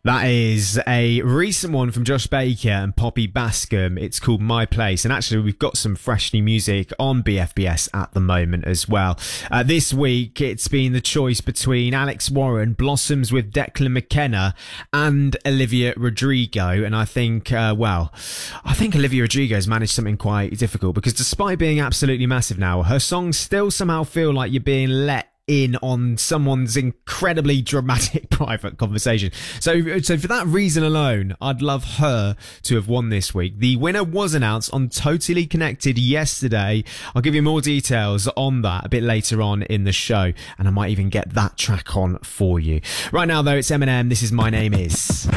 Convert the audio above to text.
That is a recent one from Josh Baker and Poppy Bascom. It's called My Place. And actually, we've got some fresh new music on BFBS at the moment as well. This week, it's been the choice between Alex Warren, Blossoms with Declan McKenna, and Olivia Rodrigo. And I think Olivia Rodrigo has managed something quite difficult, because despite being absolutely massive now, her songs still somehow feel like you're being let in on someone's incredibly dramatic private conversation. So for that reason alone, I'd love her to have won this week. The winner was announced on Totally Connected yesterday. I'll give you more details on that a bit later on in the show, and I might even get that track on for you. Right now though, it's Eminem. This is My Name Is.